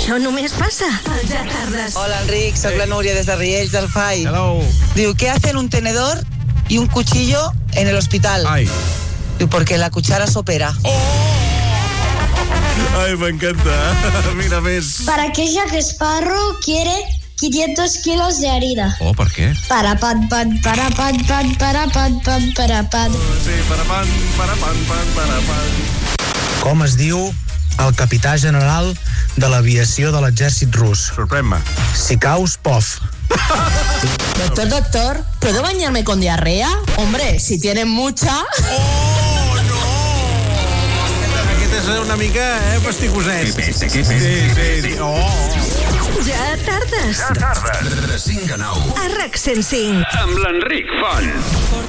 Això només passa al Ja Tardes. Hola, Enric, soc la Núria des de Riells del FAI. Hello. Diu, ¿qué hacen un tenedor y un cuchillo en el hospital? Ay. Diu, porque la cuchara sopera. Ay, me encanta. Mira, ves. ¿Para qué Jack Sparrow quiere 500 kilos de harina? Oh, ¿por qué? Para pan, para pan, para pan. Sí, para pan. Com es diu el capità general de l'aviació de l'exèrcit rus? Sorprèn-me. Sikaus-Pov. Doctor, ¿puedo bañarme con diarrea? Hombre, si tienen mucha... Aquest és una mica, pastigoset. Què pes? Sí. Oh. Ja Tardes. Ja tardes. De 5 a 9. A RAC 105. Amb l'Enric Font.